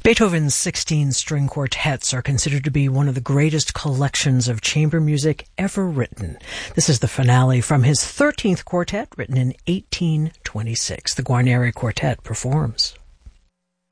Beethoven's 16 string quartets are considered to be one of the greatest collections of chamber music ever written. This is the finale from his 13th quartet, written in 1826. The Guarneri Quartet performs.